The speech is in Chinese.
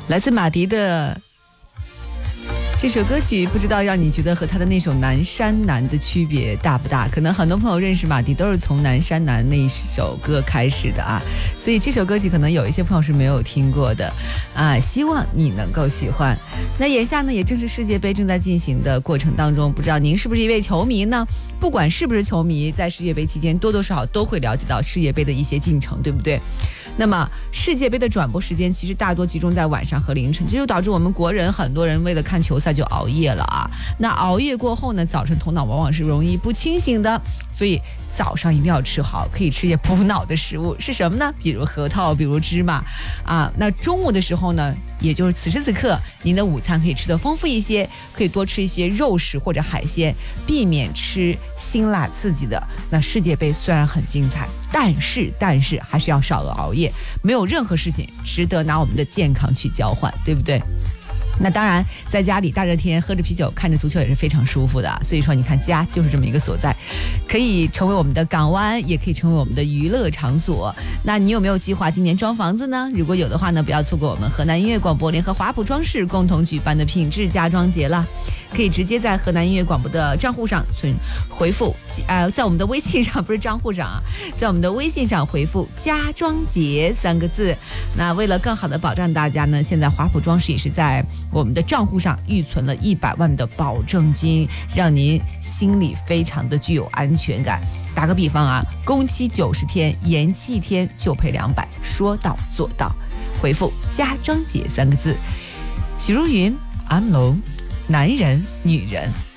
来自马迪的这首歌曲，不知道让你觉得和他的那首《南山南》的区别大不大？可能很多朋友认识马迪都是从《南山南》那一首歌开始的啊，所以这首歌曲可能有一些朋友是没有听过的啊，希望你能够喜欢。那眼下呢，也正是世界杯正在进行的过程当中，不知道您是不是一位球迷呢？不管是不是球迷，在世界杯期间多多少少都会了解到世界杯的一些进程，对不对？那么世界杯的转播时间其实大多集中在晚上和凌晨，这就导致我们国人很多人为了看球赛就熬夜了啊。那熬夜过后呢，早晨头脑往往是容易不清醒的，所以早上一定要吃好，可以吃些补脑的食物，是什么呢？比如核桃，比如芝麻啊。那中午的时候呢，也就是此时此刻，您的午餐可以吃得丰富一些，可以多吃一些肉食或者海鲜，避免吃辛辣刺激的。那世界杯虽然很精彩，但是还是要少额熬夜，没有任何事情值得拿我们的健康去交换，对不对？那当然，在家里大热天喝着啤酒看着足球也是非常舒服的，所以说你看，家就是这么一个所在，可以成为我们的港湾，也可以成为我们的娱乐场所。那你有没有计划今年装房子呢？如果有的话呢，不要错过我们河南音乐广播联合华普装饰共同举办的品质家装节了。可以直接在河南音乐广播的账户上回复在我们的微信上，不是账户上啊，在我们的微信上回复家装节3个字。那为了更好的保障大家呢，现在华普装饰也是在我们的账户上预存了100万的保证金，让您心里非常的具有安全感。打个比方啊，工期90天，延期1天就赔200，说到做到。回复家装节3个字。许茹芸、安龙，男人女人